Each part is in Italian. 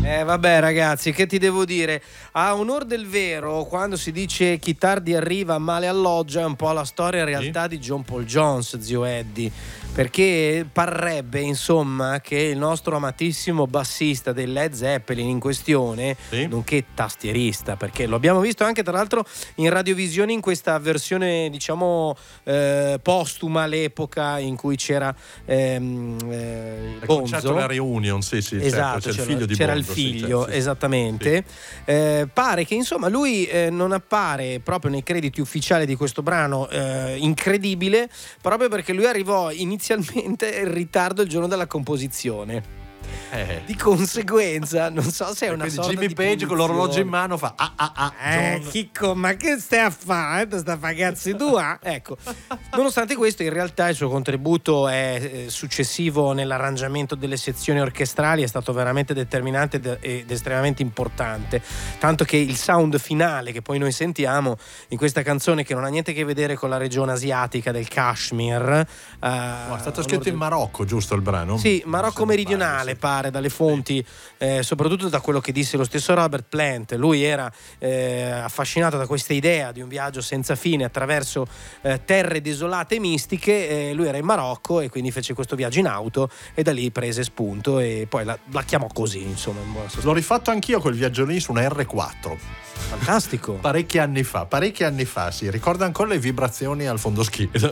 Vabbè ragazzi, che ti devo dire? A onor del vero, quando si dice chi tardi arriva male alloggia, è un po' la storia in realtà di John Paul Jones, zio Eddie, perché parrebbe insomma che il nostro amatissimo bassista del Led Zeppelin in questione, nonché tastierista, perché lo abbiamo visto anche tra l'altro in radiovisione in questa versione diciamo postuma all'epoca in cui c'era il concerto della Reunion, sì, esatto, certo, c'era il figlio di c'era Bondo, il figlio, sì. esattamente. Pare che insomma lui non appare proprio nei crediti ufficiali di questo brano, incredibile, proprio perché lui arrivò inizialmente in ritardo il giorno della composizione. Di conseguenza non so se è una sorta Jimmy di Page con l'orologio in mano fa Chicco, ma che stai a fare? Sta cazzi tua? Ecco, nonostante questo in realtà il suo contributo è successivo nell'arrangiamento delle sezioni orchestrali, è stato veramente determinante ed estremamente importante, tanto che il sound finale che poi noi sentiamo in questa canzone, che non ha niente a che vedere con la regione asiatica del Kashmir, è stato scritto in Marocco, giusto il brano? Sì, Marocco meridionale, pare dalle fonti, soprattutto da quello che disse lo stesso Robert Plant. Lui era affascinato da questa idea di un viaggio senza fine attraverso terre desolate e mistiche. Lui era in Marocco e quindi fece questo viaggio in auto e da lì prese spunto e poi la chiamò così, insomma, in buona sostanza. L'ho rifatto anch'io quel viaggio lì su una R4. Fantastico. Parecchi anni fa, sì. Ricorda ancora le vibrazioni al fondo schiena.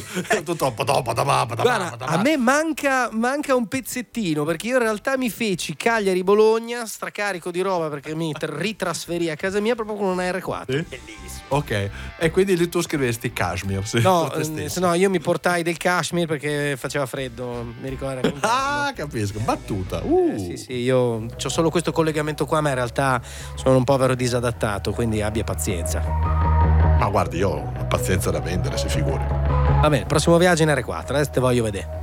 Guarda, a me manca un pezzettino, perché io in realtà mi feci Cagliari-Bologna stracarico di roba perché mi ritrasferì a casa mia proprio con una R4. Sì? Bellissimo. Ok, e quindi lì tu scrivesti Kashmir, sì. No, io mi portai del Kashmir perché faceva freddo, mi ricordo. Capisco, battuta. Sì, io ho solo questo collegamento qua, ma in realtà sono un povero disadattato, quindi abbia pazienza. Ma guardi, io ho pazienza da vendere, si figuri. Va bene, prossimo viaggio in R4, adesso te voglio vedere.